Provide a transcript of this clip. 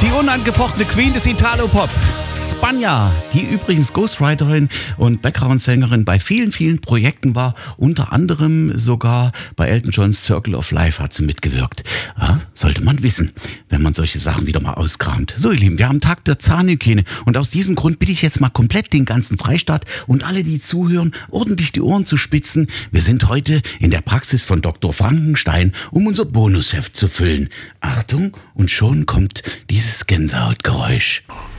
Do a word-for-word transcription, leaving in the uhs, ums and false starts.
Die unangefochtene Queen des Italo-Pop, Spanja, die übrigens Ghostwriterin und Background-Sängerin bei vielen, vielen Projekten war. Unter anderem sogar bei Elton Johns Circle of Life hat sie mitgewirkt. Ja, sollte man wissen, wenn man solche Sachen wieder mal auskramt. So ihr Lieben, wir haben Tag der Zahnhygiene und aus diesem Grund bitte ich jetzt mal komplett den ganzen Freistaat und alle, die zuhören, ordentlich die Ohren zu spitzen. Wir sind heute in der Praxis von Doktor Frankenstein, um unser Bonusheft zu füllen. Achtung, und schon kommt dieses Gänsehautgeräusch.